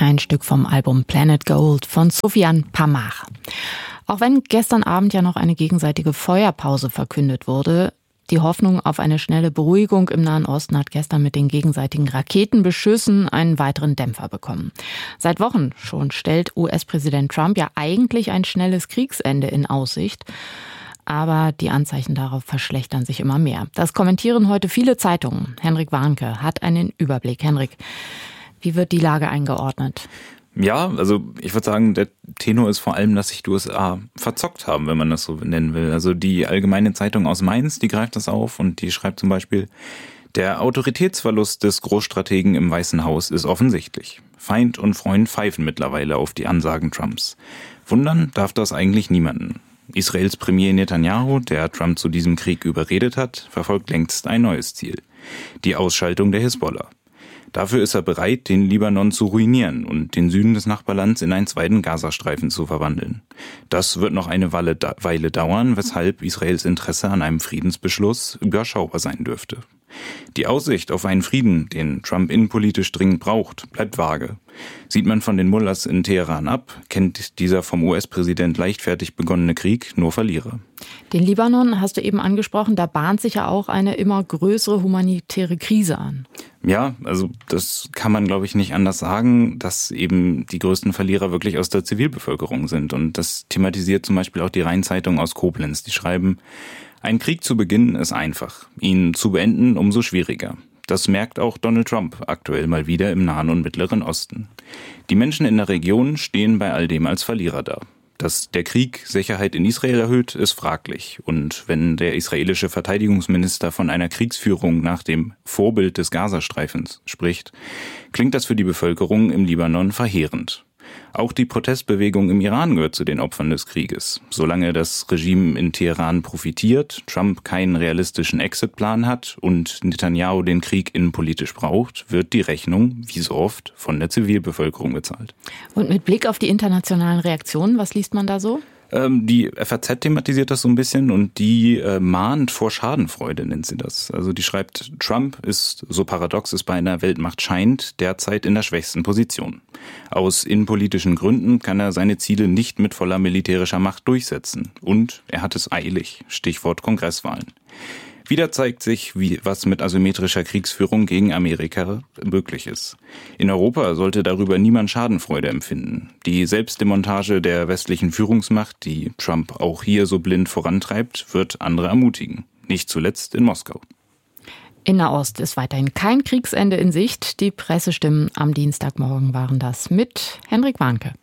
Ein Stück vom Album Planet Gold von Soufiane Pamar. Auch wenn gestern Abend ja noch eine gegenseitige Feuerpause verkündet wurde, die Hoffnung auf eine schnelle Beruhigung im Nahen Osten hat gestern mit den gegenseitigen Raketenbeschüssen einen weiteren Dämpfer bekommen. Seit Wochen schon stellt US-Präsident Trump ja eigentlich ein schnelles Kriegsende in Aussicht. Aber die Anzeichen darauf verschlechtern sich immer mehr. Das kommentieren heute viele Zeitungen. Henrik Warnke hat einen Überblick. Henrik, wie wird die Lage eingeordnet? Ja, also ich würde sagen, der Tenor ist vor allem, dass sich die USA verzockt haben, wenn man das so nennen will. Also die Allgemeine Zeitung aus Mainz, die greift das auf und die schreibt zum Beispiel: Der Autoritätsverlust des Großstrategen im Weißen Haus ist offensichtlich. Feind und Freund pfeifen mittlerweile auf die Ansagen Trumps. Wundern darf das eigentlich niemanden. Israels Premier Netanyahu, der Trump zu diesem Krieg überredet hat, verfolgt längst ein neues Ziel: die Ausschaltung der Hisbollah. Dafür ist er bereit, den Libanon zu ruinieren und den Süden des Nachbarlands in einen zweiten Gazastreifen zu verwandeln. Das wird noch eine Weile dauern, weshalb Israels Interesse an einem Friedensbeschluss überschaubar sein dürfte. Die Aussicht auf einen Frieden, den Trump innenpolitisch dringend braucht, bleibt vage. Sieht man von den Mullahs in Teheran ab, kennt dieser vom US-Präsident leichtfertig begonnene Krieg nur Verlierer. Den Libanon hast du eben angesprochen, da bahnt sich ja auch eine immer größere humanitäre Krise an. Ja, also das kann man, glaube ich, nicht anders sagen, dass eben die größten Verlierer wirklich aus der Zivilbevölkerung sind. Und das thematisiert zum Beispiel auch die Rhein-Zeitung aus Koblenz. Die schreiben: Ein Krieg zu beginnen ist einfach, ihn zu beenden umso schwieriger. Das merkt auch Donald Trump aktuell mal wieder im Nahen und Mittleren Osten. Die Menschen in der Region stehen bei all dem als Verlierer da. Dass der Krieg Sicherheit in Israel erhöht, ist fraglich. Und wenn der israelische Verteidigungsminister von einer Kriegsführung nach dem Vorbild des Gazastreifens spricht, klingt das für die Bevölkerung im Libanon verheerend. Auch die Protestbewegung im Iran gehört zu den Opfern des Krieges. Solange das Regime in Teheran profitiert, Trump keinen realistischen Exitplan hat und Netanyahu den Krieg innenpolitisch braucht, wird die Rechnung, wie so oft, von der Zivilbevölkerung bezahlt. Und mit Blick auf die internationalen Reaktionen, was liest man da so? Die FAZ thematisiert das so ein bisschen und die mahnt vor Schadenfreude, nennt sie das. Also die schreibt: Trump ist, so paradox es bei einer Weltmacht scheint, derzeit in der schwächsten Position. Aus innenpolitischen Gründen kann er seine Ziele nicht mit voller militärischer Macht durchsetzen. Und er hat es eilig. Stichwort Kongresswahlen. Wieder zeigt sich, was mit asymmetrischer Kriegsführung gegen Amerika möglich ist. In Europa sollte darüber niemand Schadenfreude empfinden. Die Selbstdemontage der westlichen Führungsmacht, die Trump auch hier so blind vorantreibt, wird andere ermutigen. Nicht zuletzt in Moskau. In Nahost ist weiterhin kein Kriegsende in Sicht. Die Pressestimmen am Dienstagmorgen waren das mit Henrik Warnke.